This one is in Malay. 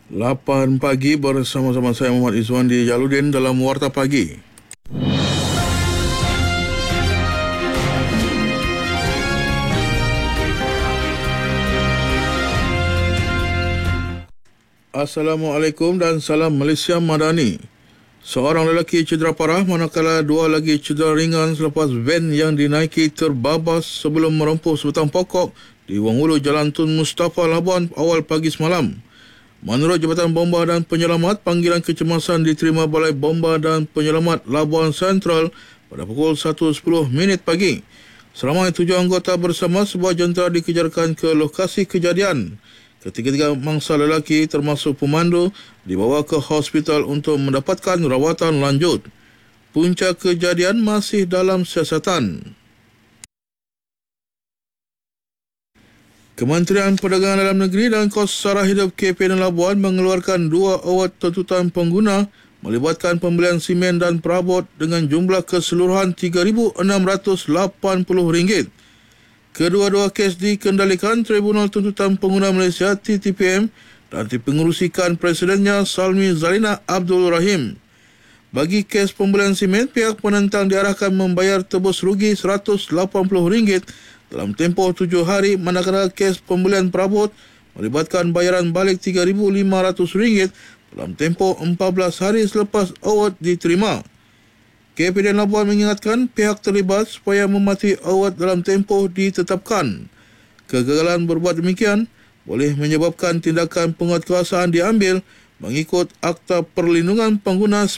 8 pagi bersama-sama saya Muhammad Izwan di Jaludin dalam Warta Pagi. Assalamualaikum dan salam Malaysia Madani. Seorang lelaki cedera parah manakala dua lagi cedera ringan selepas van yang dinaiki terbabas sebelum merempuh sebatang pokok di Wang Ulu Jalan Tun Mustafa Labuan awal pagi semalam. Menurut Jabatan Bomba dan Penyelamat, panggilan kecemasan diterima Balai Bomba dan Penyelamat Labuan Central pada pukul 1.10 pagi. Seramai 7 anggota bersama sebuah jentera dikejarkan ke lokasi kejadian. Ketiga-tiga mangsa lelaki termasuk pemandu dibawa ke hospital untuk mendapatkan rawatan lanjut. Punca kejadian masih dalam siasatan. Kementerian Perdagangan Dalam Negeri dan Kos Sara Hidup KPN Labuan mengeluarkan 2 award tuntutan pengguna melibatkan pembelian simen dan perabot dengan jumlah keseluruhan RM3,680. Kedua-dua kes dikendalikan Tribunal Tuntutan Pengguna Malaysia TTPM dan dipengerusikan Presidennya Salmi Zalina Abdul Rahim. Bagi kes pembelian simen, pihak penentang diarahkan membayar tebus rugi RM180 dalam tempoh 7 hari, manakala kes pembelian perabot melibatkan bayaran balik RM3,500 dalam tempoh 14 hari selepas award diterima. KPDN Labuan mengingatkan pihak terlibat supaya mematuhi award dalam tempoh ditetapkan. Kegagalan berbuat demikian boleh menyebabkan tindakan penguatkuasaan diambil mengikut Akta Perlindungan Pengguna